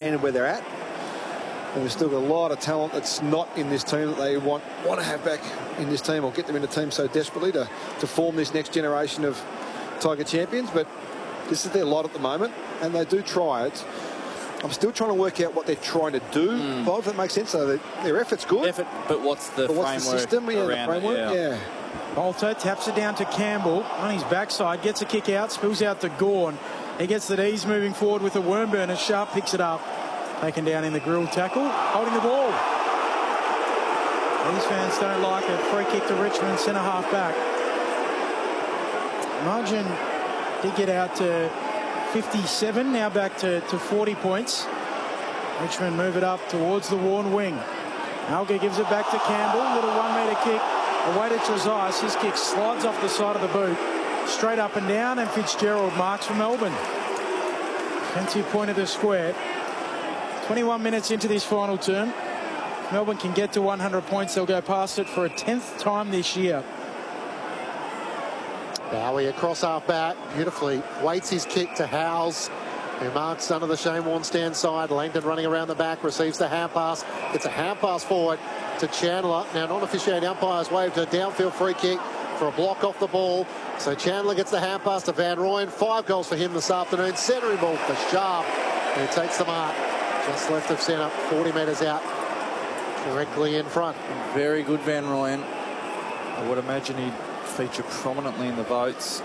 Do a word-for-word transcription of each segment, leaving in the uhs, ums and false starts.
ended where they're at. And we've still got a lot of talent that's not in this team that they want want to have back in this team or get them in the team so desperately to, to form this next generation of Tiger champions. But this is their lot at the moment, and they do try it. I'm still trying to work out what they're trying to do, mm. Bob, if that makes sense. So they, their effort's good. Effort, but what's the but what's framework the system? Yeah, around the framework, it, yeah. yeah. Bolter taps it down to Campbell on his backside, gets a kick out, spills out to Gawn. He gets the D's moving forward with a worm burner. Sharp picks it up, taken down in the grill tackle, holding the ball. These fans don't like it. Free kick to Richmond, centre half back. Margin did get out to fifty-seven, now back to, to forty points. Richmond move it up towards the worn wing. Alga gives it back to Campbell, little one metre kick. Away to Trezise. His kick slides off the side of the boot, straight up and down, and Fitzgerald marks for Melbourne. Defensive point of the square. twenty-one minutes into this final term. If Melbourne can get to one hundred points, they'll go past it for a tenth time this year. Bowie across half back, beautifully waits his kick to Howes, who marks under the Shane Warne stand side. Langdon running around the back, receives the hand pass. It's a hand pass forward to Chandler. Now non-officiating umpires waved a downfield free kick for a block off the ball. So Chandler gets the hand pass to Van Rooyen. Five goals for him this afternoon. Centering ball for Sharp, who takes the mark just left of centre, forty metres out, directly in front. Very good Van Rooyen. I would imagine he'd feature prominently in the votes.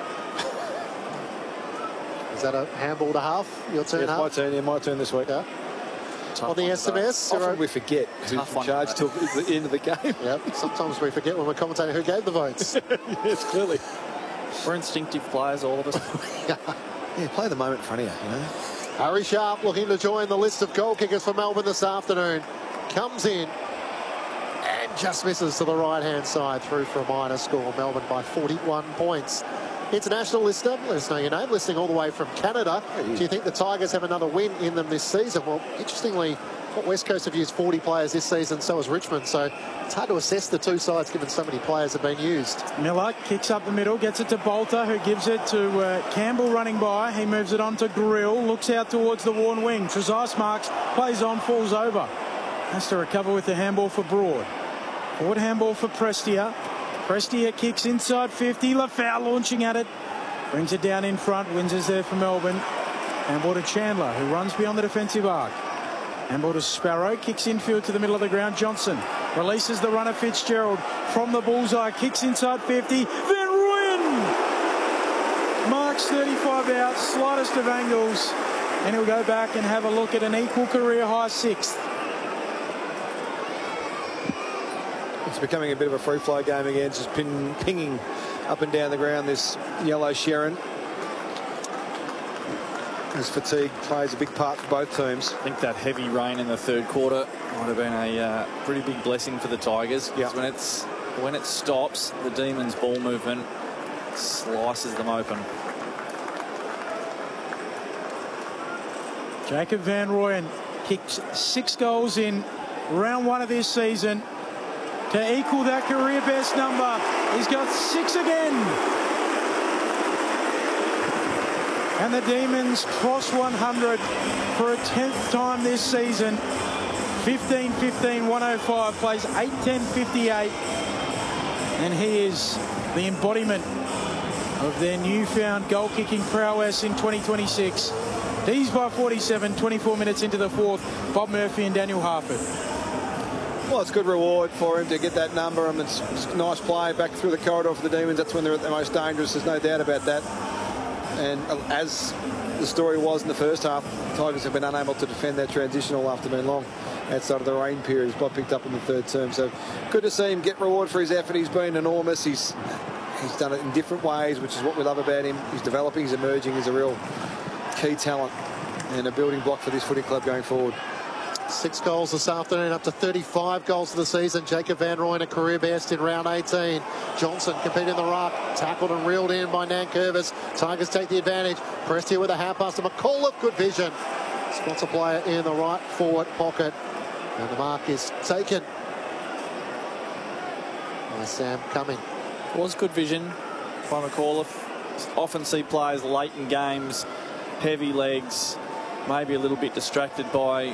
Is that a handball to half? Your turn, yeah, half? my turn, yeah, my turn this week. Yeah. On the S M S. Often we forget who's in charge till the end of the game. Yep. Sometimes we forget when we're commentating who gave the votes. Yes, clearly. We're instinctive players, all of us. Yeah, play the moment in front of you, you know. Harry Sharp looking to join the list of goal kickers for Melbourne this afternoon. Comes in and just misses to the right-hand side, through for a minor score. Melbourne by forty-one points. International lister, let us know your name, listening all the way from Canada. Do you think the Tigers have another win in them this season? Well, interestingly, West Coast have used forty players this season, so has Richmond. So it's hard to assess the two sides given so many players have been used. Miller kicks up the middle, gets it to Bolter, who gives it to uh, Campbell running by. He moves it on to Grill, looks out towards the worn wing. Trezise marks, plays on, falls over. Has to recover with the handball for Broad. Forward handball for Prestia. Prestia kicks inside fifty. Lafau launching at it. Brings it down in front. Wins is there for Melbourne. Handball to Chandler, who runs beyond the defensive arc. Handball to Sparrow. Kicks infield to the middle of the ground. Johnson releases the runner Fitzgerald from the bullseye. Kicks inside fifty. Van Rooyen marks thirty-five out. Slightest of angles. And he'll go back and have a look at an equal career high sixth. It's becoming a bit of a free flow game again, just pin, pinging up and down the ground, this yellow Sherrin. This fatigue plays a big part for both teams. I think that heavy rain in the third quarter might have been a uh, pretty big blessing for the Tigers. Because yep. when it's when it stops, the Demons' ball movement slices them open. Jacob Van Rooyen kicked six goals in round one of this season to equal that career best number. He's got six again. And the Demons cross one hundred for a tenth time this season. fifteen fifteen one oh five, plays eight ten fifty-eight. And he is the embodiment of their newfound goal-kicking prowess in twenty twenty-six. D's by forty-seven, twenty-four minutes into the fourth. Bob Murphy and Daniel Harford. Well, it's good reward for him to get that number. I mean, it's, it's a nice play back through the corridor for the Demons. That's when they're at their most dangerous. There's no doubt about that. And as the story was in the first half, the Tigers have been unable to defend their transitional after being long outside of the rain period. He's Bob picked up in the third term. So good to see him get reward for his effort. He's been enormous. He's he's done it in different ways, which is what we love about him. He's developing, he's emerging. He's a real key talent and a building block for this footy club going forward. Six goals this afternoon, up to thirty-five goals for the season. Jacob Van Rooyen, a career best in round eighteen. Johnson competing in the ruck, tackled and reeled in by Nankervis. Tigers take the advantage. Prestia with a half pass to McAuliffe. Good vision. Spots a player in the right forward pocket. And the mark is taken by Sam Cumming. It was good vision by McAuliffe. Often see players late in games, heavy legs, maybe a little bit distracted by